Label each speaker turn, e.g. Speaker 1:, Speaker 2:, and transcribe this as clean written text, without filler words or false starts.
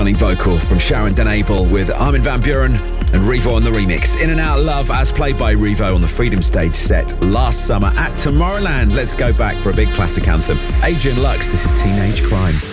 Speaker 1: stunning vocal from Sharon Den Abel with Armin van Buuren and Revo on the remix. In and Out Love, as played by Revo on the Freedom Stage set last summer at Tomorrowland. Let's go back for a big classic anthem. Adrian Lux, this is Teenage Crime.